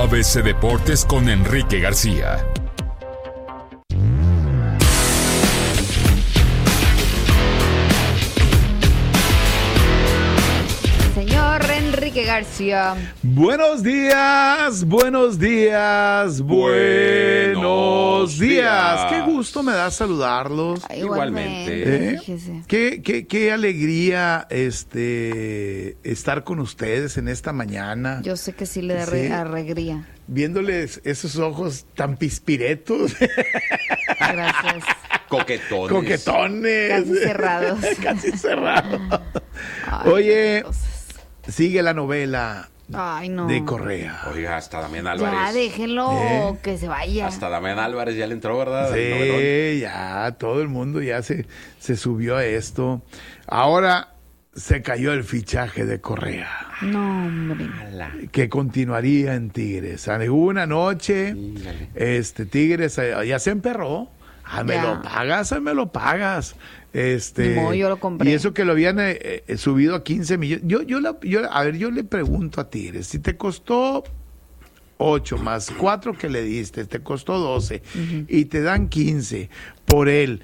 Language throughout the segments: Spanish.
ABC Deportes con Enrique García. Señor Enrique García. Buenos días, buenos días, buenos días. Qué gusto me da saludarlos. Igualmente. Qué alegría estar con ustedes en esta mañana. Yo sé que sí le da alegría. Viéndoles esos ojos tan pispiretos. Gracias. Coquetones. Casi cerrados. Casi cerrados. Ay, Oye, sigue la novela. Ay, no. De Correa. Oiga, hasta Damián Álvarez. Ya, déjenlo que se vaya. Hasta Damián Álvarez ya le entró, ¿verdad? Sí, ya, todo el mundo ya se subió a esto. Ahora se cayó el fichaje de Correa. No, hombre. Que continuaría en Tigres. Hubo una noche, Tigres ya se emperró. Me lo pagas. No, yo lo compré. Y eso que lo habían subido a 15 millones. Yo le pregunto a Tigres, si te costó 8 más 4 que le diste, te costó 12 y te dan 15 por él,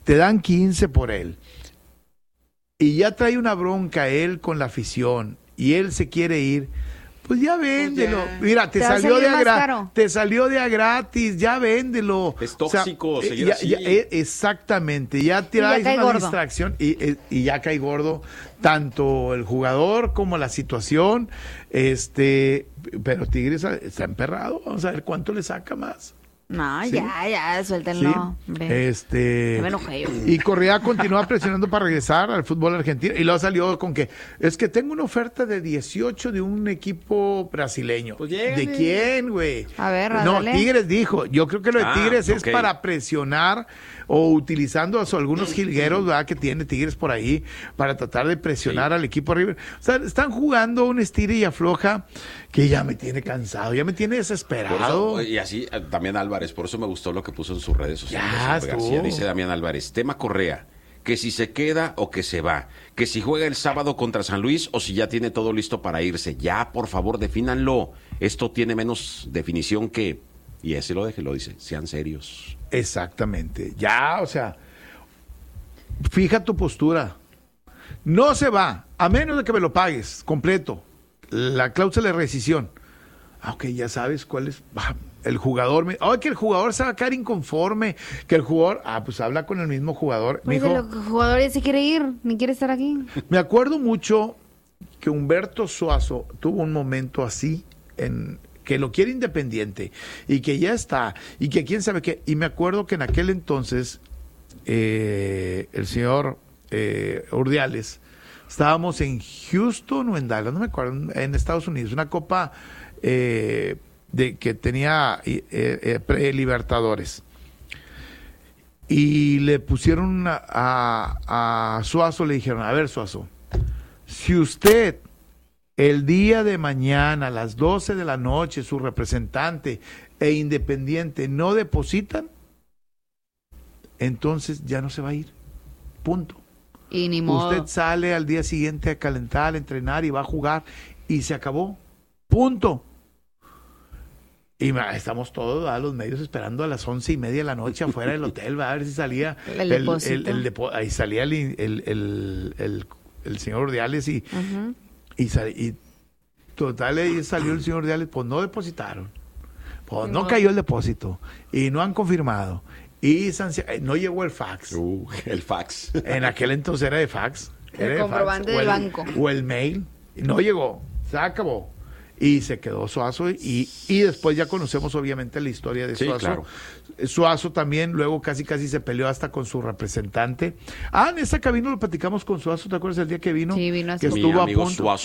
y ya trae una bronca él con la afición y él se quiere ir, pues ya véndelo. Mira, te salió de a gratis, ya véndelo. Es tóxico seguir así. Exactamente, ya traes una distracción y ya cae gordo tanto el jugador como la situación. Pero Tigres está emperrado, vamos a ver cuánto le saca más. No, ¿sí? ya, suéltenlo. Sí. Me enojé yo. Y Correa continúa presionando para regresar al fútbol argentino. Y luego salió con que es que tengo una oferta de 18 de un equipo brasileño. Pues ¿de quién, güey? A ver, no, dale. Tigres dijo. Yo creo que lo de Tigres es para presionar o utilizando a algunos jilgueros, ¿verdad?, que tiene Tigres por ahí para tratar de presionar al equipo River. O sea, están jugando un estira y afloja que ya me tiene cansado, ya me tiene desesperado. Y así, Damián Álvarez, por eso me gustó lo que puso en sus redes sociales. García, dice Damián Álvarez, tema Correa, que si se queda o que se va, que si juega el sábado contra San Luis o si ya tiene todo listo para irse. Ya, por favor, defínanlo. Esto tiene menos definición que... Y ese lo dice, sean serios. Exactamente. Ya, o sea, fija tu postura. No se va, a menos de que me lo pagues completo. La cláusula de rescisión. Ok, ya sabes cuál es. El jugador, que el jugador se va a quedar inconforme. Que el jugador, pues habla con el mismo jugador. Pues el jugador ya se quiere ir, ni quiere estar aquí. Me acuerdo mucho que Humberto Suazo tuvo un momento así que lo quiere Independiente y que ya está y que quién sabe qué. Y me acuerdo que en aquel entonces el señor Urdiales, estábamos en Houston o en Dallas, no me acuerdo, en Estados Unidos, una copa que tenía pre-Libertadores. Y le pusieron a Suazo, le dijeron, a ver, Suazo, si usted el día de mañana a las 12 de la noche su representante e Independiente no depositan, entonces ya no se va a ir. Punto. Y ni modo. Usted sale al día siguiente a calentar, a entrenar y va a jugar y se acabó. Punto. Y estamos todos a los medios esperando a las 11:30 de la noche afuera del hotel, va a ver si salía ahí salía el señor Urdiales y total, ahí salió el señor Urdiales, pues no depositaron, pues no cayó el depósito y no han confirmado y no llegó el fax. El fax. En aquel entonces era de fax. El comprobante del banco. O el mail. No llegó, se acabó. Y se quedó Suazo y después ya conocemos obviamente la historia de Suazo. Claro. Suazo también luego casi se peleó hasta con su representante. En esta cabina lo platicamos con Suazo, ¿te acuerdas el día que vino? Sí, vino así. Que estuvo a punto.